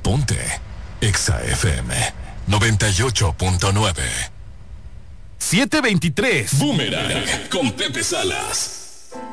Ponte Exa FM 98.9. 723. Boomerang con Pepe Salas.